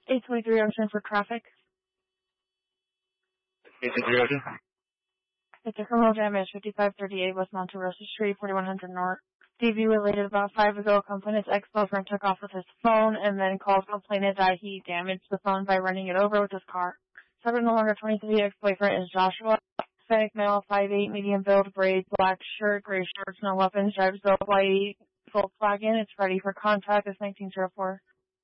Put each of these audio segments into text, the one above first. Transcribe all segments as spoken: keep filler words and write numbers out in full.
eight twenty-three Ocean for traffic. eight twenty-three Ocean. It's a criminal damage, fifty-five thirty-eight West Monte Rosa Street, forty-one hundred North. D V related about five ago. Complainant's ex-boyfriend took off with his phone and then called complainant that he damaged the phone by running it over with his car. Subject no longer twenty-three, ex-boyfriend is Joshua. Hispanic male, five eight, medium build, braids, black shirt, gray shorts, no weapons, drives a white Volkswagen. It's ready for contact. It's nineteen oh four.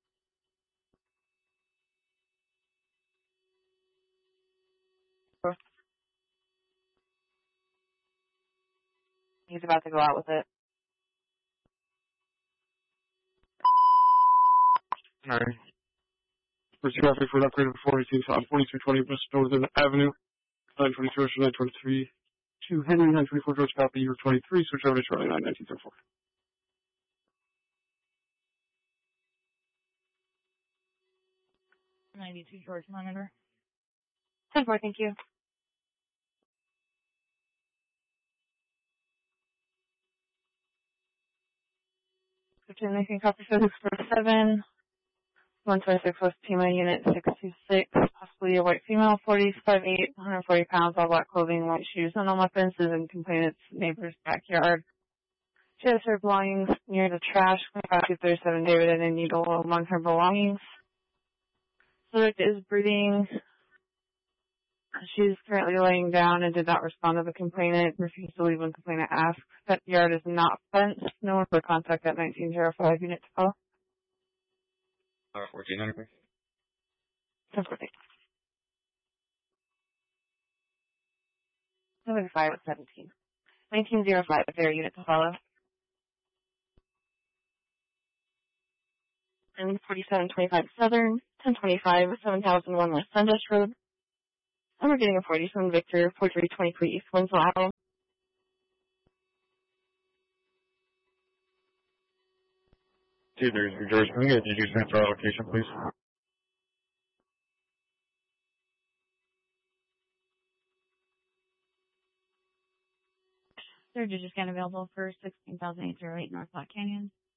He's about to go out with it. Alright. First traffic for an upgrade of forty-two on forty-two twenty West Northern Avenue, nine twenty-two Ocean, nine twenty-three to Henry, nine twenty-four George Copy, year twenty-three, switch over to Charlie nine, nineteen oh four. ninety-two George Monitor. ten four, thank you. fifteen nineteen copy for six four seven. one twenty-six West Pima, unit six two six, possibly a white female, forty-five eight, one hundred forty pounds, all black clothing, white shoes, no weapons, is in complainant's neighbor's backyard. She has her belongings near the trash, five two thirty-seven David and a needle among her belongings. Subject is breathing. She's currently laying down and did not respond to the complainant, refused to leave when complainant asked. That yard is not fenced. No one for contact at nineteen oh five, unit to call. Uh, fourteen hundred. ten four, thank you. Number five at seventeen. nineteen oh five, a fair unit to follow. And forty-seven twenty-five Southern, ten twenty-five, seven thousand one West Sundust Road. And we're getting a forty-seven Victor, forty-three twenty-three East Winslow Avenue. Two there's George. Can we get you use transfer location, please? They're just again available for sixteen thousand eight hundred eight North Black Canyon.